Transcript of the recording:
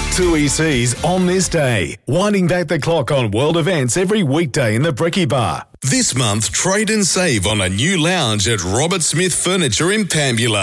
Two ECs on this day, winding back the clock on world events every weekday in the Brekkie Bar. This month, trade and save on a new lounge at Robert Smith Furniture in Pambula.